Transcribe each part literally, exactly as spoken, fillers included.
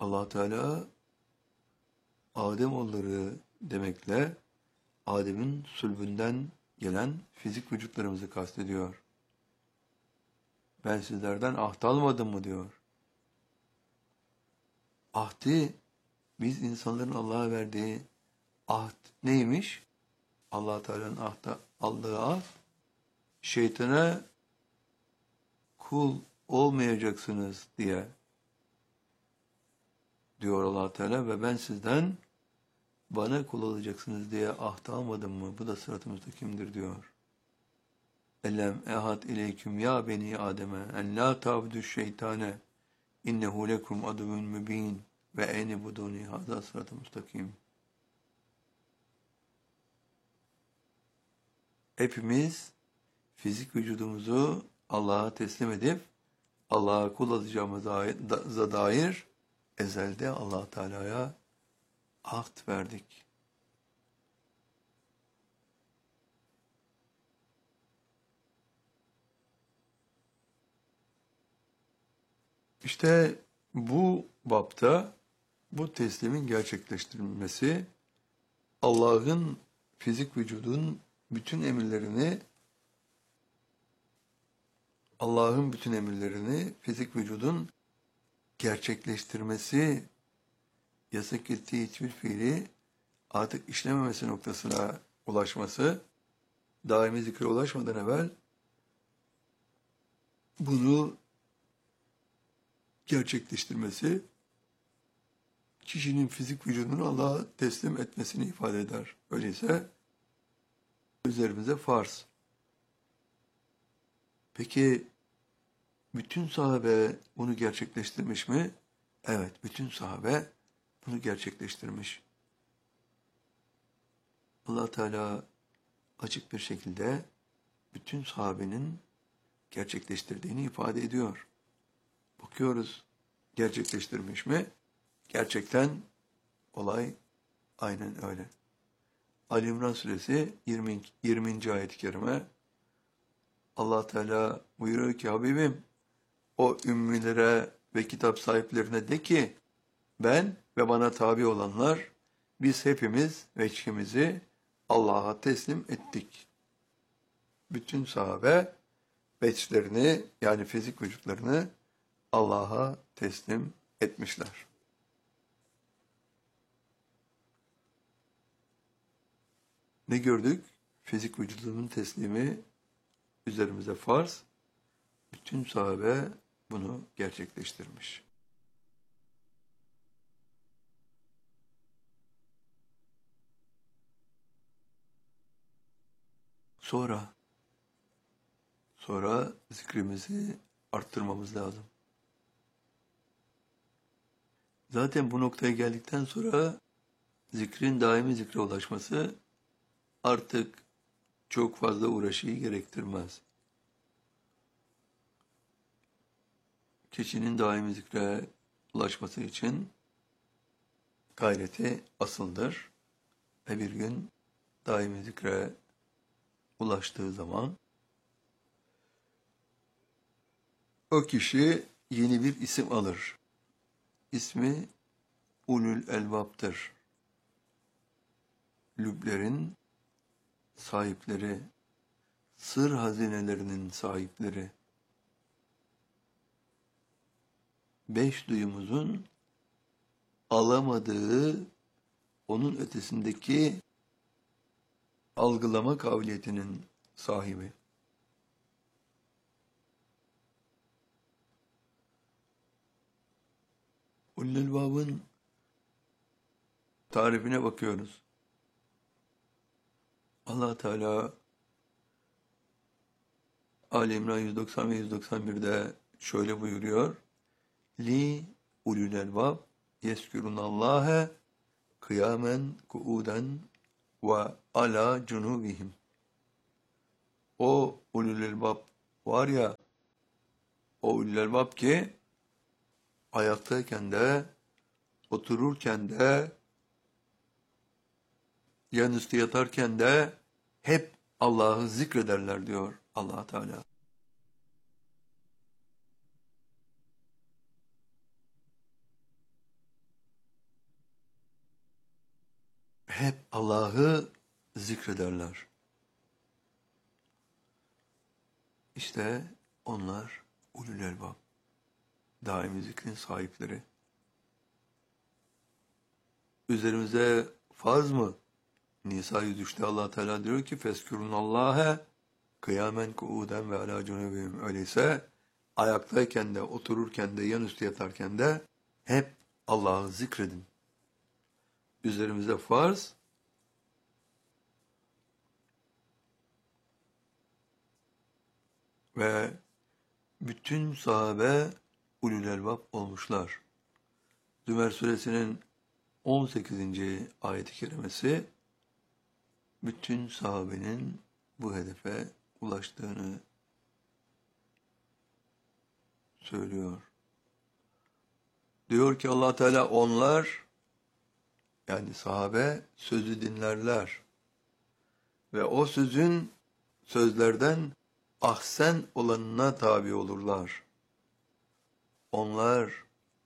Allah Teala Adem oğulları demekle Adem'in sülbünden gelen fizik vücutlarımızı kastediyor. Ben sizlerden ahd almadım mı diyor. Ahdi, biz insanların Allah'a verdiği ahd neymiş? Allah Teala'nın ahda aldığı ahd, şeytana kul olmayacaksınız diye diyor Allah Teala ve ben sizden bana kul olacaksınız diye ahd almadım mı? Bu da sırat-ı müstakimdir diyor. Elem ehad ileyküm ya beni Adem'e en la ta'budu şeytane innehu lekum aduvun mübin ve eyni buduni hâzâ sırat-ı müstakim. Hepimiz fizik vücudumuzu Allah'a teslim edip Allah'a kul olacağımıza dair ezelde Allah Teala'ya ahd verdik. İşte bu bapta bu teslimin gerçekleştirilmesi Allah'ın fizik vücudun bütün emirlerini Allah'ın bütün emirlerini fizik vücudun gerçekleştirmesi, yasak ettiği hiçbir fiili artık işlememesi noktasına ulaşması, daimi zikre ulaşmadan evvel bunu gerçekleştirmesi, kişinin fizik vücudunu Allah'a teslim etmesini ifade eder. Öyleyse üzerimize farz. Peki bütün sahabe bunu gerçekleştirmiş mi? Evet, bütün sahabe bunu gerçekleştirmiş. Allah Teala açık bir şekilde bütün sahabenin gerçekleştirdiğini ifade ediyor. Bakıyoruz, gerçekleştirmiş mi? Gerçekten olay aynen öyle. Ali İmran suresi yirmi, yirminci ayet-i kerime Allah Teala buyuruyor ki Habibim o ümmilere ve kitap sahiplerine de ki ben ve bana tabi olanlar biz hepimiz veçhimizi Allah'a teslim ettik. Bütün sahabe veçlerini yani fizik vücutlarını Allah'a teslim etmişler. Ne gördük? Fizik vücudunun teslimi üzerimize farz. Bütün sahabe bunu gerçekleştirmiş. Sonra, sonra zikrimizi arttırmamız lazım. Zaten bu noktaya geldikten sonra zikrin daimi zikre ulaşması artık çok fazla uğraşıyı gerektirmez. Kişinin daimi zikre ulaşması için gayreti asıldır. Ve bir gün daimi zikre ulaştığı zaman o kişi yeni bir isim alır. İsmi Ulul Elbap'tır. Lüblerin sahipleri, sır hazinelerinin sahipleri, beş duyumuzun alamadığı, onun ötesindeki algılama kabiliyetinin sahibi. Ulul Elbab'ın tarifine bakıyoruz. Allah Teala Ali İmran yüz doksan ve yüz doksan bir'de şöyle buyuruyor. Li ulul elbab yeskürunallâhe kıyamen kuuden ve ala cunubihim. O ulul elbab var ya, o ulul elbab ki ayaktayken de, otururken de, yanüstü yatarken de hep Allah'ı zikrederler diyor Allah Teala. hep Allah'ı zikrederler. İşte onlar ulul elbab, daimi zikrin sahipleri. Üzerimize farz mı? Nisa yüz üçte Allah Teala diyor ki feskûrullâhe kıyamen kuuden ve alâ cunubihim. Öyleyse ayaktayken de, otururken de, yanüstü yatarken de hep Allah'ı zikredin. Üzerimize farz, ve bütün sahabe ulul elbab olmuşlar. Zümer suresinin on sekizinci ayet-i kerimesi bütün sahabenin bu hedefe ulaştığını söylüyor. Diyor ki Allah Teala onlar, yani sahabe sözü dinlerler ve o sözün sözlerden ahsen olanına tabi olurlar. Onlar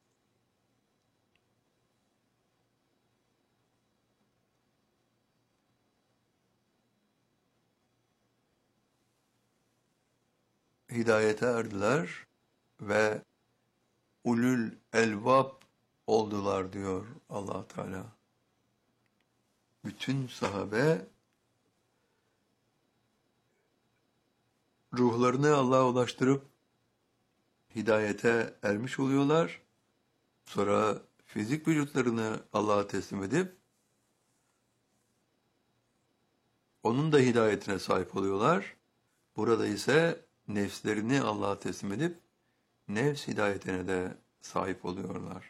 hidayete erdiler ve ulul elbab oldular diyor Allah Teala. Bütün sahabe ruhlarını Allah'a ulaştırıp hidayete ermiş oluyorlar. Sonra fizik vücutlarını Allah'a teslim edip onun da hidayetine sahip oluyorlar. Burada ise nefslerini Allah'a teslim edip nefs hidayetine de sahip oluyorlar.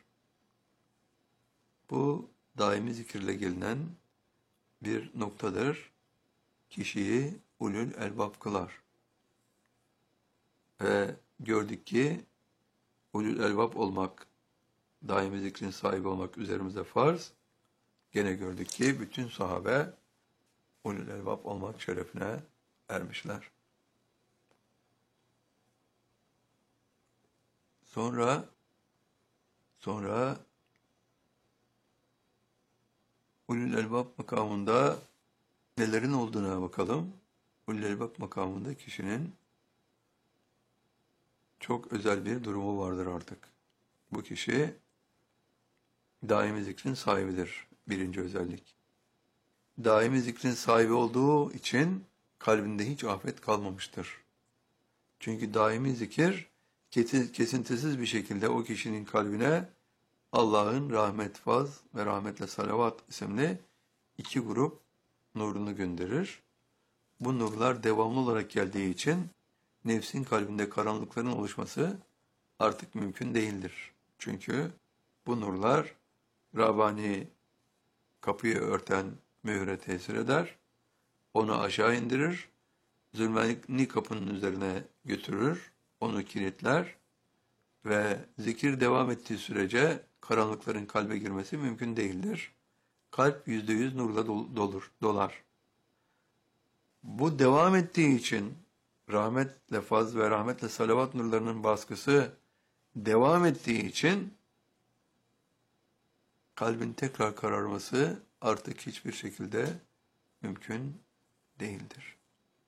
Bu daimi zikirle gelinen bir noktadır. Kişiyi ulul elbab kılar. Ve gördük ki ulul elbab olmak, daimi zikrin sahibi olmak üzerimize farz. Gene gördük ki bütün sahabe ulul elbab olmak şerefine ermişler. Sonra sonra ulul elbab makamında nelerin olduğuna bakalım. Ulul elbab makamında kişinin çok özel bir durumu vardır artık. Bu kişi daimi zikrin sahibidir. Birinci özellik. Daimi zikrin sahibi olduğu için kalbinde hiç afet kalmamıştır. Çünkü daimi zikir kesintisiz bir şekilde o kişinin kalbine Allah'ın rahmet faz ve rahmetle salavat isimli iki grup nurunu gönderir. Bu nurlar devamlı olarak geldiği için nefsin kalbinde karanlıkların oluşması artık mümkün değildir. Çünkü bu nurlar Rabbani kapıyı örten mühre tesir eder, onu aşağı indirir, zulmani kapının üzerine götürür, onu kilitler ve zikir devam ettiği sürece karanlıkların kalbe girmesi mümkün değildir. Kalp yüzde yüz nurla dolur, dolar. Bu devam ettiği için rahmetle faz ve rahmetle salavat nurlarının baskısı devam ettiği için kalbin tekrar kararması artık hiçbir şekilde mümkün değildir.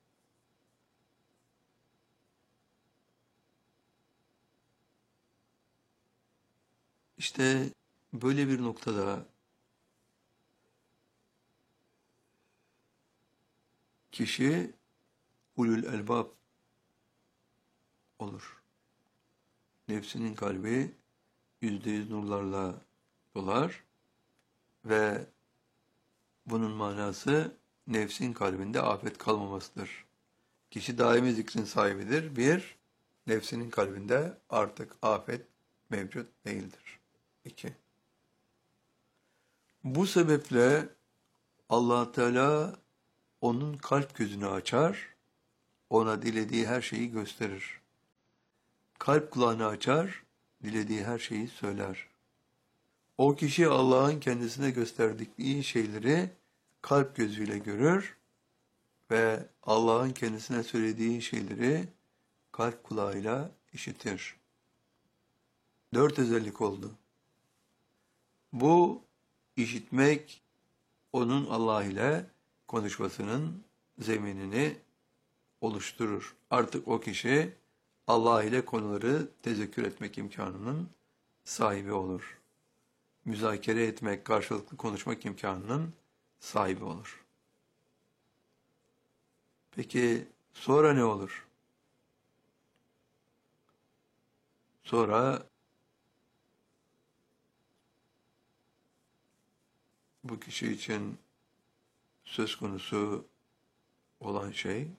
İşte böyle bir noktada kişi ulul elbab olur. Nefsinin kalbi yüzde yüz nurlarla dolar ve bunun manası nefsin kalbinde afet kalmamasıdır. Kişi daimi zikrin sahibidir. Bir, nefsinin kalbinde artık afet mevcut değildir. İki, bu sebeple Allah Teala onun kalp gözünü açar, ona dilediği her şeyi gösterir. Kalp kulağını açar, dilediği her şeyi söyler. O kişi Allah'ın kendisine gösterdikleri şeyleri kalp gözüyle görür ve Allah'ın kendisine söylediği şeyleri kalp kulağıyla işitir. Dört özellik oldu. Bu işitmek onun Allah ile konuşmasının zeminini oluşturur. Artık o kişi Allah ile konuları tezekkür etmek imkanının sahibi olur. Müzakere etmek, karşılıklı konuşmak imkanının sahibi olur. Peki sonra ne olur? Sonra bu kişi için söz konusu olan şey,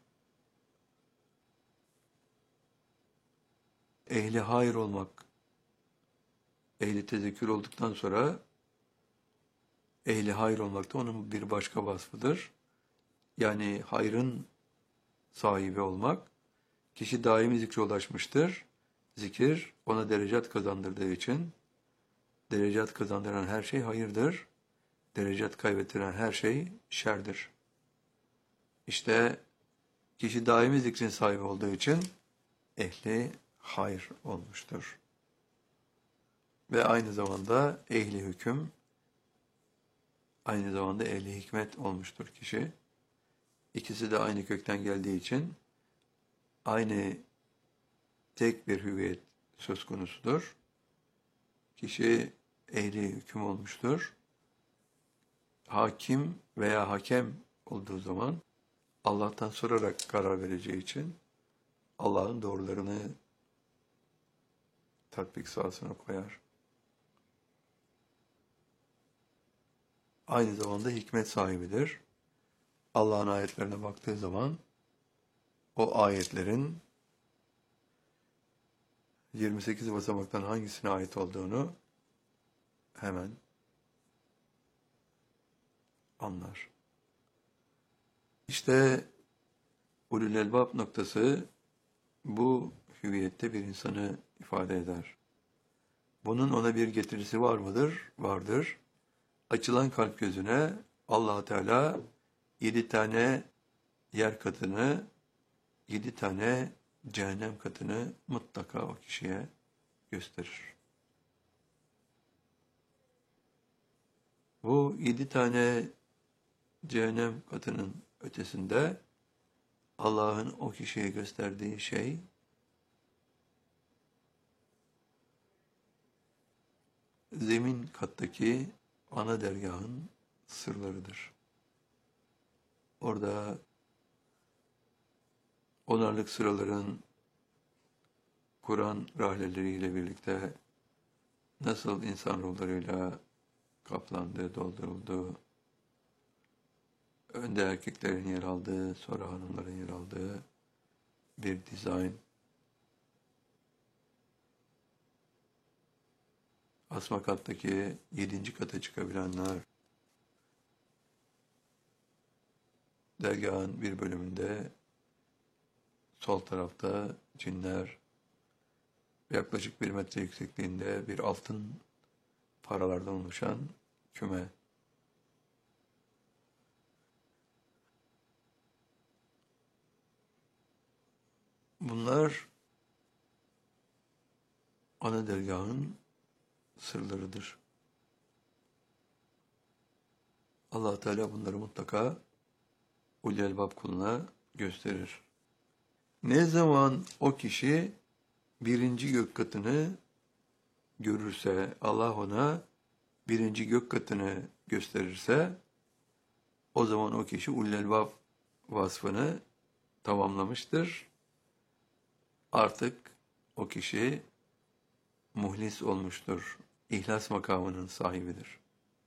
ehli hayır olmak. Ehli tezekkür olduktan sonra ehli hayır olmak da onun bir başka vasfıdır. Yani hayrın sahibi olmak. Kişi daimi zikre ulaşmıştır. Zikir ona derecat kazandırdığı için derecat kazandıran her şey hayırdır. Derecat kaybettiren her şey şerdir. İşte kişi daimi zikrin sahibi olduğu için ehli hayır olmuştur. Ve aynı zamanda ehli hüküm, aynı zamanda ehli hikmet olmuştur kişi. İkisi de aynı kökten geldiği için aynı tek bir hüviyet söz konusudur. Kişi ehli hüküm olmuştur. Hakim veya hakem olduğu zaman Allah'tan sorarak karar vereceği için Allah'ın doğrularını tatbik sahasına koyar. Aynı zamanda hikmet sahibidir. Allah'ın ayetlerine baktığı zaman o ayetlerin yirmi sekiz basamaktan hangisine ait olduğunu hemen anlar. İşte ulul elbab noktası bu hüviyette bir insanı ifade eder. Bunun ona bir getirisi var mıdır? Vardır. Açılan kalp gözüne Allah Teala yedi tane yer katını, yedi tane cehennem katını mutlaka o kişiye gösterir. Bu yedi tane cehennem katının ötesinde Allah'ın o kişiye gösterdiği şey zemin kattaki ana dergahın sırlarıdır. Orada onarlık sıraların Kur'an rahleleriyle birlikte nasıl insan ruhlarıyla kaplandığı, doldurulduğu, önde erkeklerin yer aldığı, sonra hanımların yer aldığı bir dizayn. Asma kattaki yedinci kata çıkabilenler, dergahın bir bölümünde sol tarafta cinler, yaklaşık bir metre yüksekliğinde bir altın paralardan oluşan küme. Bunlar ana dergahın sırlarıdır. Allah Teala bunları mutlaka ulul elbab kuluna gösterir. Ne zaman o kişi birinci gök katını görürse, Allah ona birinci gök katını gösterirse, o zaman o kişi ulul elbab vasfını tamamlamıştır. Artık o kişi muhlis olmuştur. İhlas makamının sahibidir.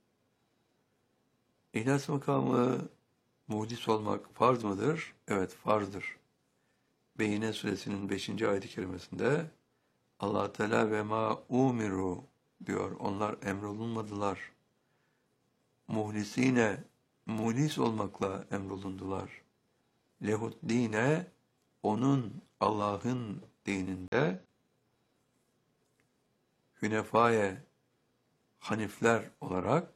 İhlas makamı, muhlis olmak farz mıdır? Evet, farzdır. Beyine suresinin beşinci ayet-i kerimesinde Allah Teala ve ma umiru diyor. Onlar emrolunmadılar. Muhlisine, muhlis olmakla emrolundular. Lehud dine, onun Allah'ın dininde hünefaye, hanifler olarak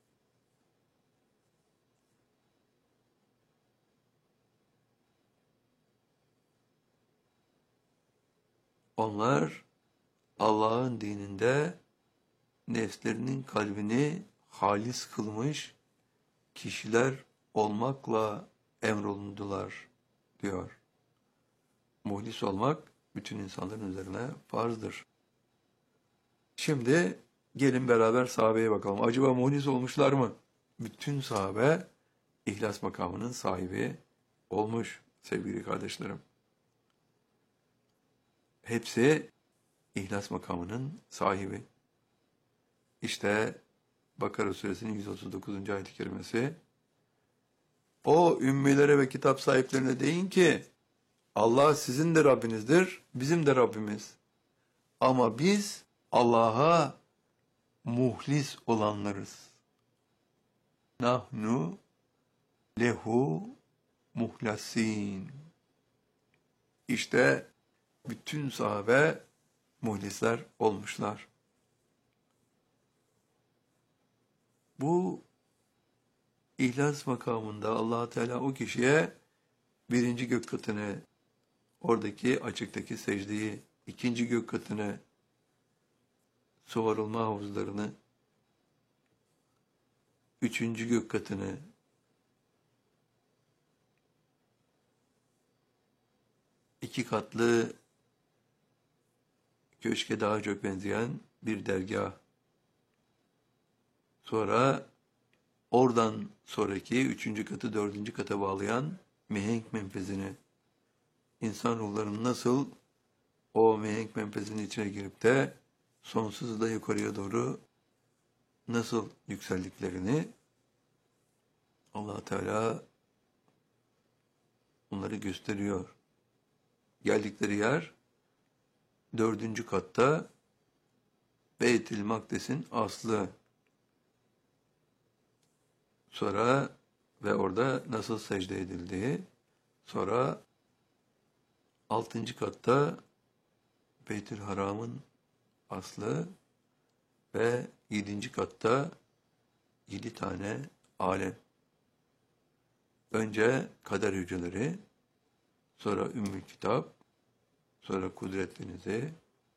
onlar Allah'ın dininde nefslerinin kalbini halis kılmış, kişiler olmakla emrolundular diyor. Muhlis olmak bütün insanların üzerine farzdır. Şimdi gelin beraber sahabeye bakalım. Acaba muhlis olmuşlar mı? Bütün sahabe İhlas makamının sahibi olmuş sevgili kardeşlerim. Hepsi İhlas makamının sahibi. İşte Bakara suresinin yüz otuz dokuzuncu ayet-i kerimesi. O ümmilere ve kitap sahiplerine deyin ki Allah sizin de Rabbinizdir, bizim de Rabbimiz. Ama biz Allah'a muhlis olanlarız. Nahnu lehu muhlasin. İşte bütün sahabe muhlisler olmuşlar. Bu İhlas makamında Allah Teala o kişiye birinci gök katını, oradaki açıktaki secdeyi, ikinci gök katını, suvarılma havuzlarını, üçüncü gök katını, iki katlı köşke daha çok benzeyen bir dergah, sonra oradan sonraki üçüncü katı dördüncü kata bağlayan mihenk menfezini, insan ruhlarının nasıl o mihenk menfezinin içine girip de sonsuz da yukarıya doğru nasıl yükseldiklerini Allah Teala onları gösteriyor. Geldikleri yer dördüncü katta Beyt-i Makdes'in aslı. Sonra ve orada nasıl secde edildiği, sonra altıncı katta Beyt-i Haram'ın aslı ve yedinci katta yedi tane alem. Önce kader hücreleri, sonra Ümmül Kitap, sonra Kudret Denizi,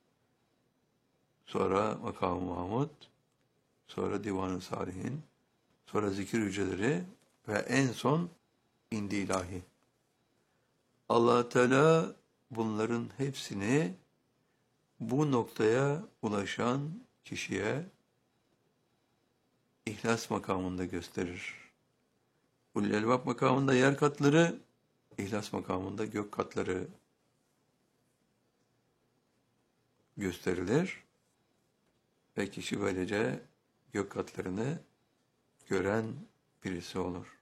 sonra Makam-ı Mahmud, sonra Divan-ı Salihin, sonra zikir hücreleri ve en son indi ilahi. Allah Teala bunların hepsini bu noktaya ulaşan kişiye İhlas makamında gösterir. Ulul Elbab makamında yer katları, İhlas makamında gök katları gösterilir ve kişi böylece gök katlarını gören birisi olur.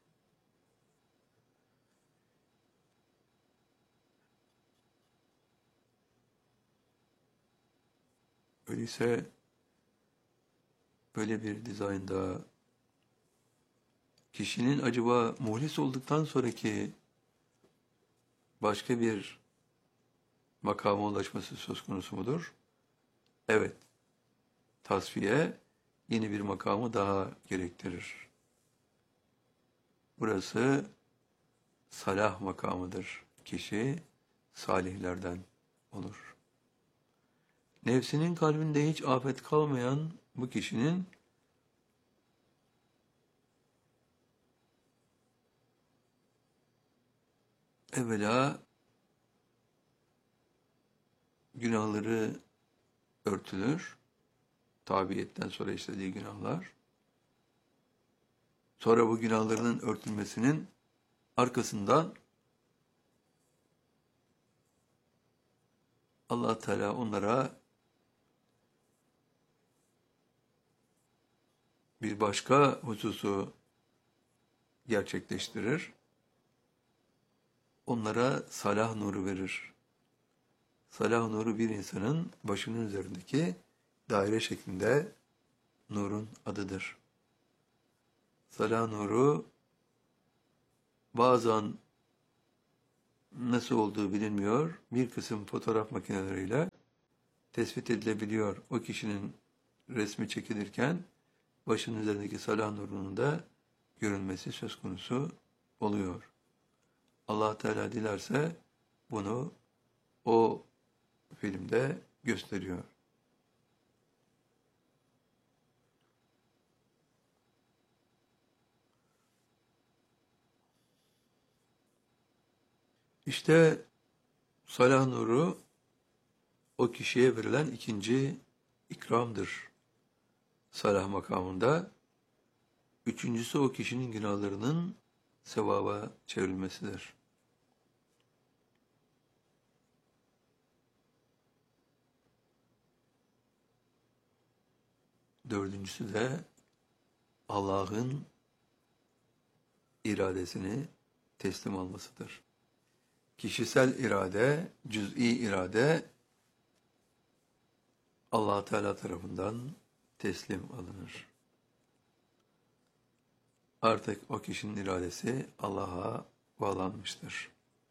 Öyleyse böyle bir dizaynda kişinin acaba muhlis olduktan sonraki başka bir makama ulaşması söz konusu mudur? Evet. Tasfiye yeni bir makamı daha gerektirir. Burası salah makamıdır. Kişi salihlerden olur. Nefsinin kalbinde hiç afet kalmayan bu kişinin evvela günahları örtülür. Tabiyetten sonra işlediği günahlar. Sonra bu günahlarının örtülmesinin arkasından Allah Teala onlara bir başka hususu gerçekleştirir. Onlara salah nuru verir. Salah nuru bir insanın başının üzerindeki daire şeklinde nurun adıdır. Salah nuru bazen nasıl olduğu bilinmiyor. Bir kısım fotoğraf makineleriyle tespit edilebiliyor. O kişinin resmi çekilirken başının üzerindeki salah nurunun da görünmesi söz konusu oluyor. Allah Teala dilerse bunu o filmde gösteriyor. İşte salah nuru o kişiye verilen ikinci ikramdır salah makamında. Üçüncüsü o kişinin günahlarının sevaba çevrilmesidir. Dördüncüsü de Allah'ın iradesini teslim almasıdır. Kişisel irade, cüz'i irade Allah Teala tarafından teslim alınır. Artık o kişinin iradesi Allah'a bağlanmıştır.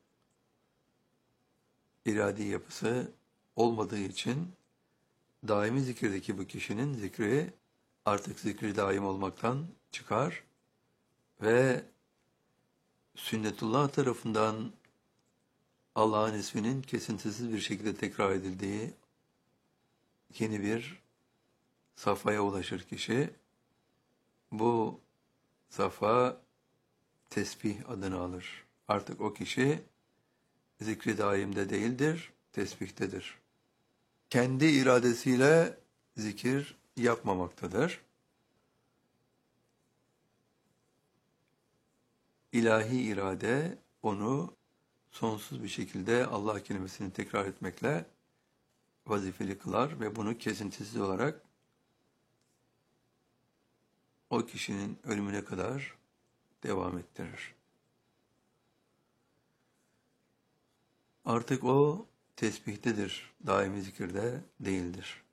İradi yapısı olmadığı için daimi zikirdeki bu kişinin zikri artık zikri daim olmaktan çıkar ve sünnetullah tarafından Allah'ın isminin kesintisiz bir şekilde tekrar edildiği yeni bir safhaya ulaşır kişi. Bu safha tesbih adını alır. Artık o kişi zikri daimde değildir, tesbihtedir. Kendi iradesiyle zikir yapmamaktadır. İlahi irade onu sonsuz bir şekilde Allah kelimesini tekrar etmekle vazifeli kılar ve bunu kesintisiz olarak o kişinin ölümüne kadar devam ettirir. Artık o tesbihtedir, daimi zikirde değildir.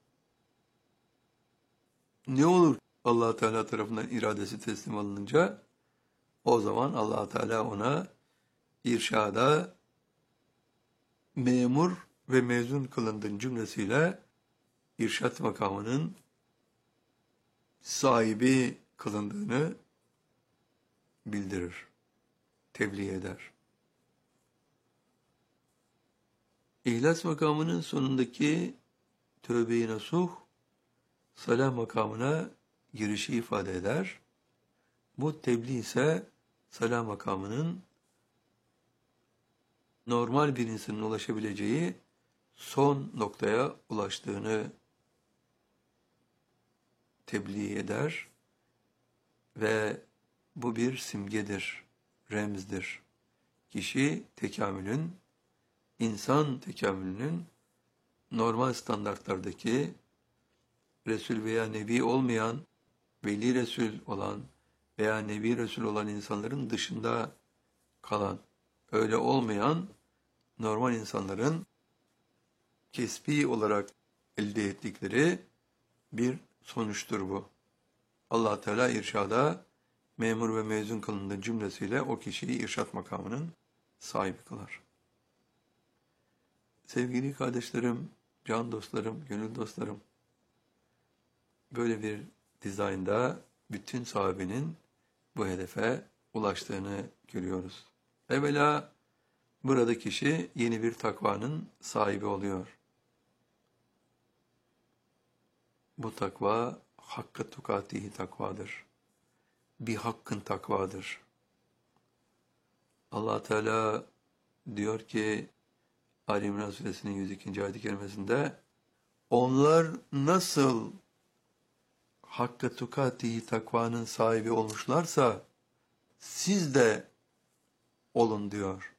Ne olur Allah Teala tarafından iradesi teslim alınınca? O zaman Allah Teala ona irşada memur ve mezun kılındığın cümlesiyle irşat makamının sahibi kılındığını bildirir, tebliğ eder. İhlas makamının sonundaki tövbe-i nasuh, salah makamına girişi ifade eder. Bu tebliğ ise salah makamının normal bir insanın ulaşabileceği son noktaya ulaştığını tebliğ eder ve bu bir simgedir, remzdir. Kişi tekamülün, insan tekamülünün normal standartlardaki Resul veya Nebi olmayan, Veli Resul olan veya Nebi Resul olan insanların dışında kalan, öyle olmayan normal insanların kesbi olarak elde ettikleri bir sonuçtur bu. Allah Teala irşada memur ve mezun kılındığı cümlesiyle o kişiyi irşat makamının sahibi kılar. Sevgili kardeşlerim, can dostlarım, gönül dostlarım, böyle bir dizaynda bütün sahabenin bu hedefe ulaştığını görüyoruz. Evvela burada kişi yeni bir takvanın sahibi oluyor. Bu takva hakka tukatihi takvadır. Bir hakkın takvadır. Allah Teala diyor ki Ali İmran Suresinin yüz ikinci ayet-i kerimesinde onlar nasıl hakka tukatihi takvanın sahibi olmuşlarsa siz de olun diyor.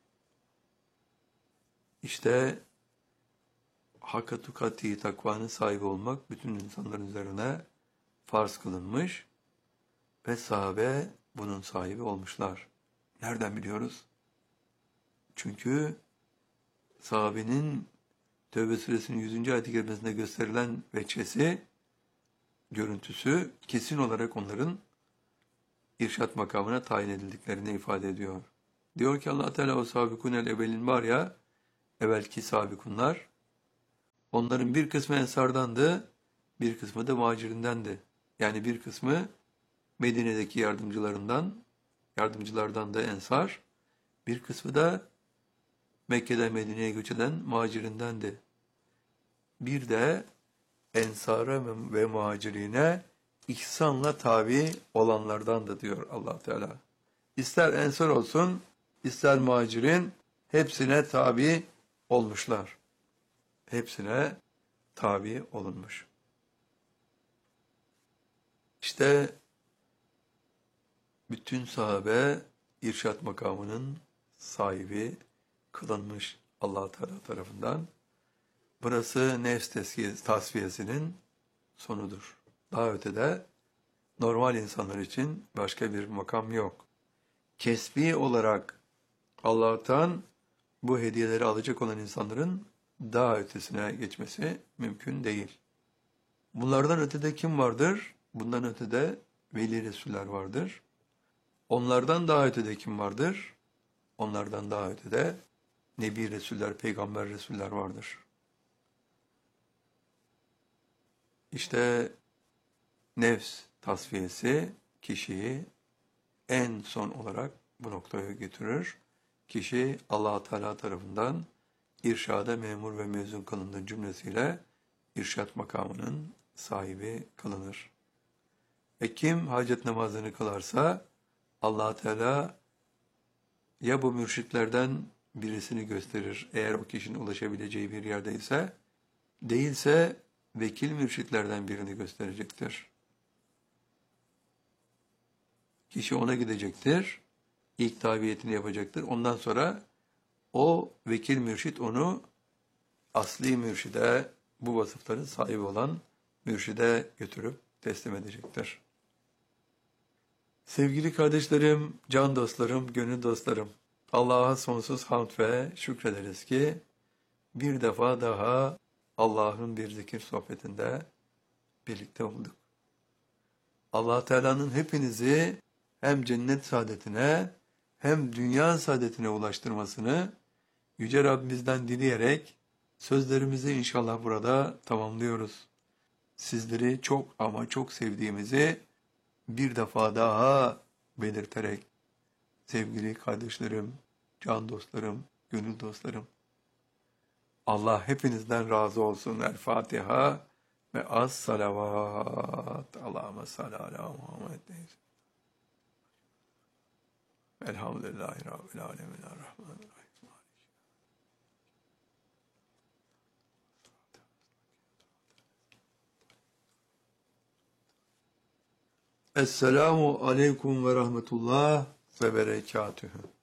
İşte hakka tukatihi takvanın sahibi olmak bütün insanların üzerine farz kılınmış ve sahabe bunun sahibi olmuşlar. Nereden biliyoruz? Çünkü sahabenin Tevbe suresinin yüzüncü ayet-i kerimesinde gösterilen veçhesi, görüntüsü kesin olarak onların irşat makamına tayin edildiklerini ifade ediyor. Diyor ki Allah Teala o sabikunel evvelin var ya, evvelki sabikunlar, onların bir kısmı ensardandı, bir kısmı da muhacirindendi. Yani bir kısmı Medine'deki yardımcılarından, yardımcılardan da ensar, bir kısmı da Mekke'den Medine'ye göç eden muhacirindendi. Bir de ensara ve muhacirine ihsanla tabi olanlardan da diyor Allah Teala. İster ensar olsun, ister muhacirin, hepsine tabi olmuşlar. Hepsine tabi olunmuş. İşte bütün sahabe irşat makamının sahibi kılınmış Allah Teala tarafından. Burası nefs tasfiyesinin sonudur. Daha ötede normal insanlar için başka bir makam yok. Kesbi olarak Allah'tan bu hediyeleri alacak olan insanların daha ötesine geçmesi mümkün değil. Bunlardan ötede kim vardır? Bundan ötede veli resuller vardır. Onlardan daha ötede kim vardır? Onlardan daha ötede nebi resuller, peygamber resuller vardır. İşte nefs tasfiyesi kişiyi en son olarak bu noktaya götürür. Kişi Allah Teala tarafından irşada memur ve mezun kılındığı cümlesiyle irşat makamının sahibi kılınır. Ve kim hacet namazını kılarsa Allah Teala ya bu mürşitlerden birisini gösterir eğer o kişinin ulaşabileceği bir yerdeyse, değilse vekil mürşitlerden birini gösterecektir. Kişi ona gidecektir, ilk tabiyetini yapacaktır. Ondan sonra o vekil mürşit onu asli mürşide, bu vasıfların sahibi olan mürşide götürüp teslim edecektir. Sevgili kardeşlerim, can dostlarım, gönül dostlarım, Allah'a sonsuz hamd ve şükrederiz ki bir defa daha Allah'ın bir zikir sohbetinde birlikte olduk. Allah Teala'nın hepinizi hem cennet saadetine hem dünya saadetine ulaştırmasını Yüce Rabbimizden dileyerek sözlerimizi inşallah burada tamamlıyoruz. Sizleri çok ama çok sevdiğimizi bir defa daha belirterek sevgili kardeşlerim, can dostlarım, gönül dostlarım, Allah hepinizden razı olsun. El Fatiha ve az salavat. Allahümme salli ala Muhammed. Elhamdülillahi Rabbil alemin. Errahmanirrahim. Esselamu aleyküm ve rahmetullah ve berekatühü.